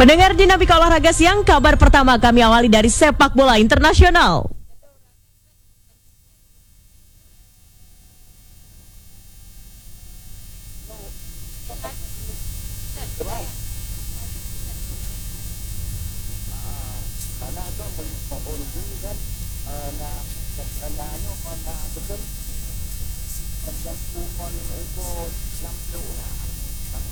Pendengar Dinamika Olahraga Siang, kabar pertama kami awali dari sepak bola internasional.